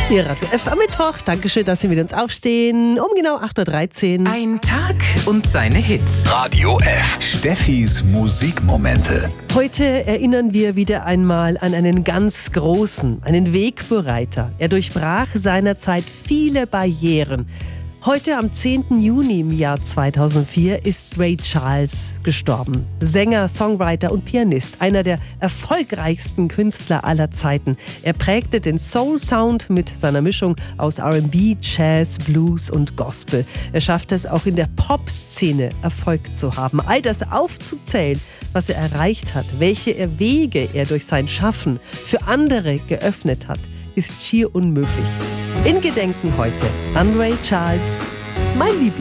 Ihr Radio F am Mittwoch. Dankeschön, dass Sie mit uns aufstehen. Um genau 8.13 Uhr. Ein Tag und seine Hits. Radio F. Steffis Musikmomente. Heute erinnern wir wieder einmal an einen ganz großen, einen Wegbereiter. Er durchbrach seinerzeit viele Barrieren. Heute am 10. Juni im Jahr 2004 ist Ray Charles gestorben. Sänger, Songwriter und Pianist, einer der erfolgreichsten Künstler aller Zeiten. Er prägte den Soul-Sound mit seiner Mischung aus R&B, Jazz, Blues und Gospel. Er schaffte es auch in der Pop-Szene Erfolg zu haben. All das aufzuzählen, was er erreicht hat, welche Wege er durch sein Schaffen für andere geöffnet hat, ist schier unmöglich. In Gedenken heute an Ray Charles, mein Liebling.